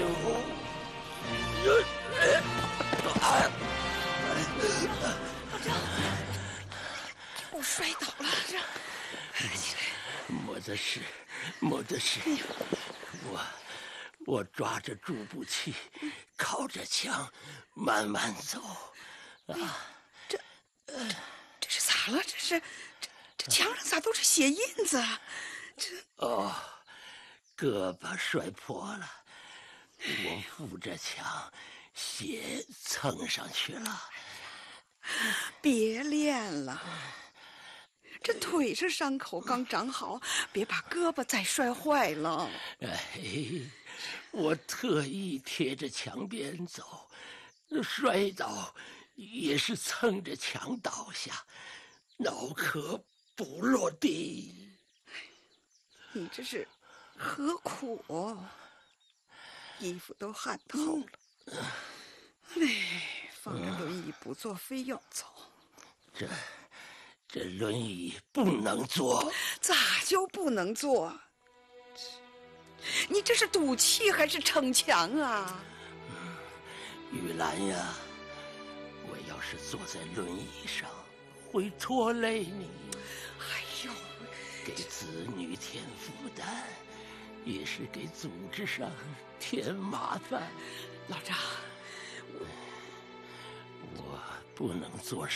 幸福。 我摔倒了， 没得事，没得事。我抓着助步器，靠着墙，慢慢走。 这是咋了？这墙上咋都是血印子啊？ 胳膊摔破了，我扶着墙，血蹭上去了。 别练了，这腿上伤口刚长好，别把胳膊再摔坏了。 我特意贴着墙边走，摔倒也是蹭着墙倒下，脑壳不落地。 你这是何苦哦？衣服都汗透了。放着轮椅不坐，非要走。 这轮椅不能坐。 咋就不能坐？你这是赌气还是逞强啊？ 玉兰呀，我要是坐在轮椅上，会拖累你。 哎呦， 给子女添负担，也是给组织上添麻烦。 老张， 我不能做